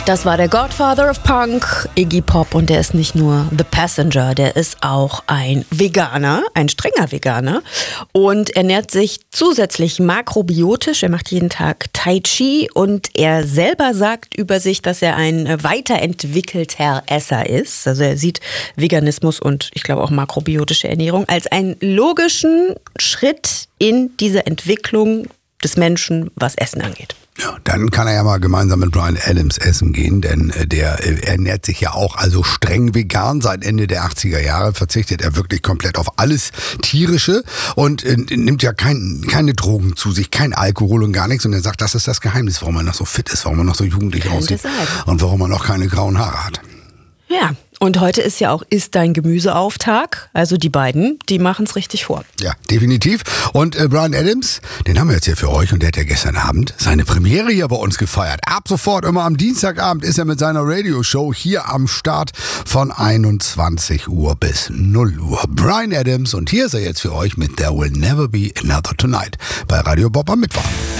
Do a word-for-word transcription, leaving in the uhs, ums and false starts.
Das war der Godfather of Punk, Iggy Pop, und der ist nicht nur The Passenger, der ist auch ein Veganer, ein strenger Veganer und ernährt sich zusätzlich makrobiotisch. Er macht jeden Tag Tai Chi und er selber sagt über sich, dass er ein weiterentwickelter Esser ist. Also er sieht Veganismus und ich glaube auch makrobiotische Ernährung als einen logischen Schritt in diese Entwicklung des Menschen, was Essen angeht. Ja, dann kann er ja mal gemeinsam mit Bryan Adams essen gehen, denn der ernährt sich ja auch also streng vegan. Seit Ende der achtziger Jahre verzichtet er wirklich komplett auf alles Tierische und äh, nimmt ja kein, keine Drogen zu sich, kein Alkohol und gar nichts. Und er sagt, das ist das Geheimnis, warum er noch so fit ist, warum er noch so jugendlich aussieht und warum er noch keine grauen Haare hat. Ja, und heute ist ja auch Isst dein Gemüseauftag. Also die beiden, die machen es richtig vor. Ja, definitiv. Und äh, Bryan Adams, den haben wir jetzt hier für euch und der hat ja gestern Abend seine Premiere hier bei uns gefeiert. Ab sofort, immer am Dienstagabend, ist er mit seiner Radioshow hier am Start von einundzwanzig Uhr bis null Uhr. Bryan Adams, und hier ist er jetzt für euch mit There Will Never Be Another Tonight bei Radio Bob am Mittwoch.